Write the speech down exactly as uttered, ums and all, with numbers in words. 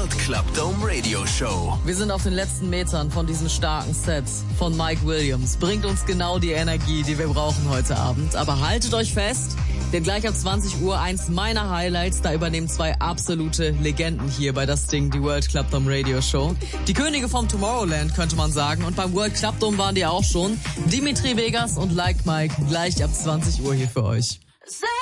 World Club Dome Radio Show. Wir sind auf den letzten Metern von diesem starken Set von Mike Williams. Bringt uns genau die Energie, die wir brauchen heute Abend. Aber haltet euch fest, denn gleich ab zwanzig Uhr eins meiner Highlights. Da übernehmen zwei absolute Legenden hier bei das Ding, die World Club Dome Radio Show. Die Könige vom Tomorrowland, könnte man sagen. Und beim World Club Dome waren die auch schon. Dimitri Vegas und Like Mike gleich ab zwanzig Uhr hier für euch. Say